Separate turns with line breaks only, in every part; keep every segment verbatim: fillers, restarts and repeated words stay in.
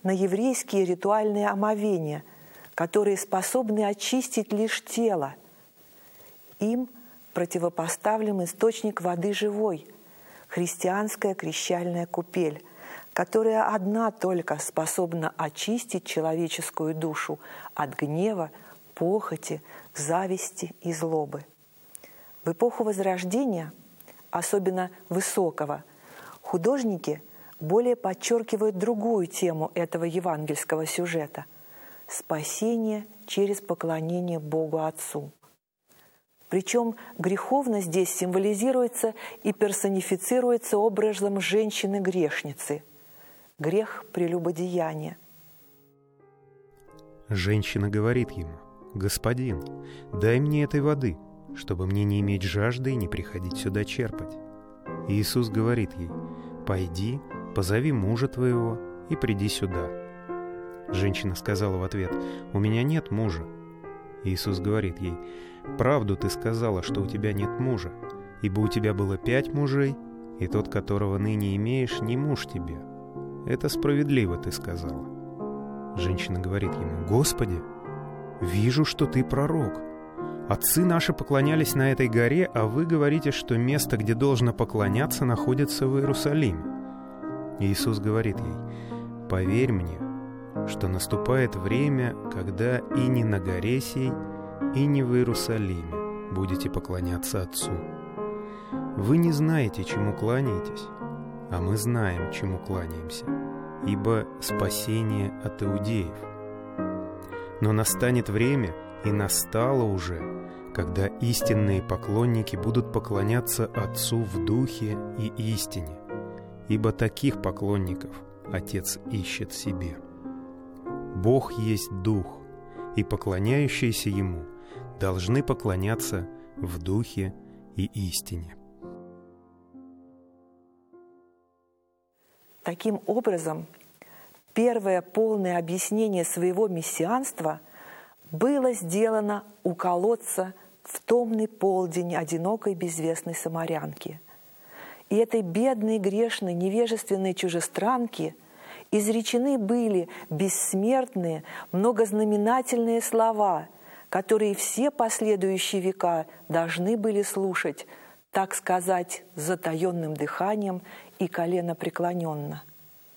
на еврейские ритуальные омовения, которые способны очистить лишь тело. Им противопоставлен источник воды живой, христианская крещальная купель, которая одна только способна очистить человеческую душу от гнева, похоти, зависти и злобы. В эпоху Возрождения, особенно высокого, художники более подчеркивают другую тему этого евангельского сюжета – спасение через поклонение Богу Отцу. Причем греховно здесь символизируется и персонифицируется образом женщины-грешницы – грех прелюбодеяния.
Женщина говорит ему: «Господин, дай мне этой воды, чтобы мне не иметь жажды и не приходить сюда черпать». И Иисус говорит ей: «Пойди, позови мужа твоего и приди сюда». Женщина сказала в ответ: «У меня нет мужа». Иисус говорит ей: «Правду ты сказала, что у тебя нет мужа, ибо у тебя было пять мужей, и тот, которого ныне имеешь, не муж тебе. Это справедливо ты сказала». Женщина говорит ему: «Господи, вижу, что ты пророк. Отцы наши поклонялись на этой горе, а вы говорите, что место, где должно поклоняться, находится в Иерусалиме». Иисус говорит ей: «Поверь мне, что наступает время, когда и не на горе сей, и не в Иерусалиме будете поклоняться Отцу. Вы не знаете, чему кланяетесь, а мы знаем, чему кланяемся, ибо спасение от иудеев. Но настанет время, и настало уже, когда истинные поклонники будут поклоняться Отцу в духе и истине, ибо таких поклонников Отец ищет себе. Бог есть Дух, и поклоняющиеся Ему должны поклоняться в духе и истине».
Таким образом, первое полное объяснение своего мессианства было сделано у колодца в томный полдень одинокой безвестной самарянки. И этой бедной, грешной, невежественной чужестранке изречены были бессмертные, многознаменательные слова, которые все последующие века должны были слушать, так сказать, с затаенным дыханием и коленопреклоненно.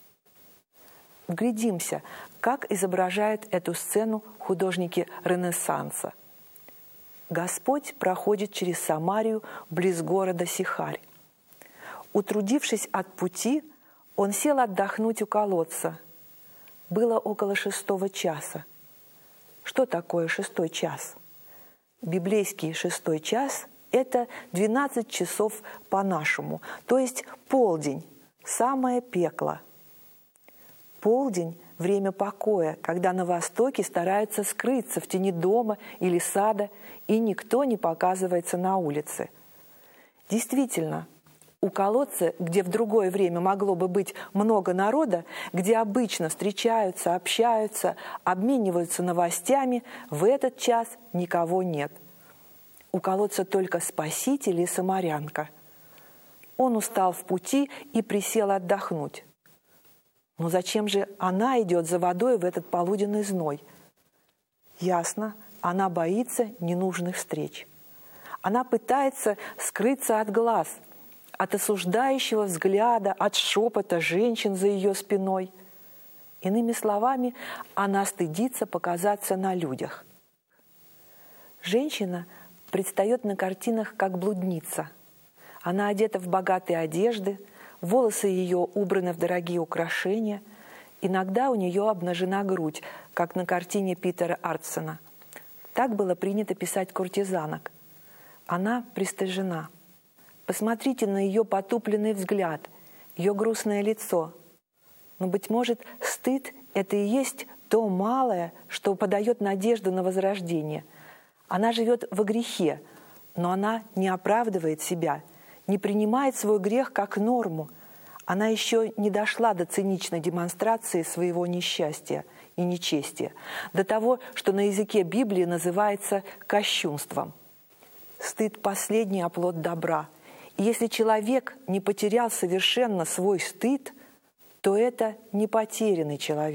Вглядимся, как изображают эту сцену художники Ренессанса. Господь проходит через Самарию близ города Сихарь. Утрудившись от пути, он сел отдохнуть у колодца. Было около шестого часа. Что такое шестой час? Библейский шестой час – это двенадцать часов по-нашему, то есть полдень, самое пекло. Полдень – время покоя, когда на Востоке стараются скрыться в тени дома или сада, и никто не показывается на улице. Действительно, у колодца, где в другое время могло бы быть много народа, где обычно встречаются, общаются, обмениваются новостями, в этот час никого нет. У колодца только Спаситель и самарянка. Он устал в пути и присел отдохнуть. Но зачем же она идет за водой в этот полуденный зной? Ясно, она боится ненужных встреч. Она пытается скрыться от глаз, от осуждающего взгляда, от шепота женщин за ее спиной. Иными словами, она стыдится показаться на людях. Женщина предстает на картинах как блудница. Она одета в богатые одежды, волосы ее убраны в дорогие украшения, иногда у нее обнажена грудь, как на картине Питера Артсона. Так было принято писать куртизанок. Она пристыжена. Посмотрите на ее потупленный взгляд, ее грустное лицо. Но, быть может, стыд – это и есть то малое, что подает надежду на возрождение. Она живет во грехе, но она не оправдывает себя, не принимает свой грех как норму. Она еще не дошла до циничной демонстрации своего несчастья и нечестия, до того, что на языке Библии называется кощунством. Стыд – последний оплот добра. И если человек не потерял совершенно свой стыд, то это не потерянный человек.